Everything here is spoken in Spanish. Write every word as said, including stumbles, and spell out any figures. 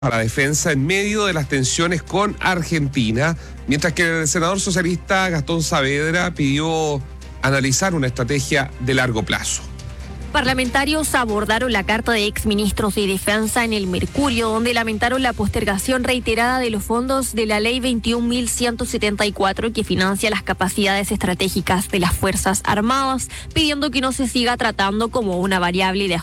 a la defensa en medio de las tensiones con Argentina, mientras que el senador socialista Gastón Saavedra pidió analizar una estrategia de largo plazo. Parlamentarios abordaron la carta de exministros de Defensa en el Mercurio, donde lamentaron la postergación reiterada de los fondos de la Ley veintiún mil ciento setenta y cuatro que financia las capacidades estratégicas de las Fuerzas Armadas, pidiendo que no se siga tratando como una variable de